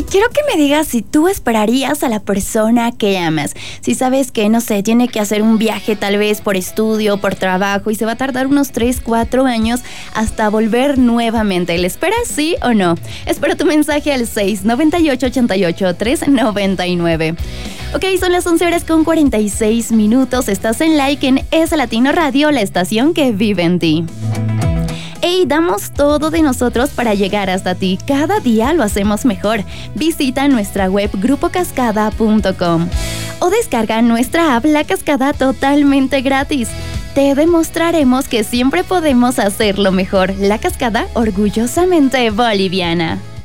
quiero que me digas si tú esperarías a la persona que amas. Si sabes que, no sé, tiene que hacer un viaje tal vez por estudio, por trabajo y se va a tardar unos 3, 4 años hasta volver nuevamente. ¿Le esperas, sí o no? Espero tu mensaje al 698-88-399. Ok, son las 11:46. Estás en Like en Es Latino Radio, la estación que vive en ti. Hey, damos todo de nosotros para llegar hasta ti. Cada día lo hacemos mejor. Visita nuestra web grupocascada.com o descarga nuestra app La Cascada totalmente gratis. Te demostraremos que siempre podemos hacerlo mejor. La Cascada, orgullosamente boliviana.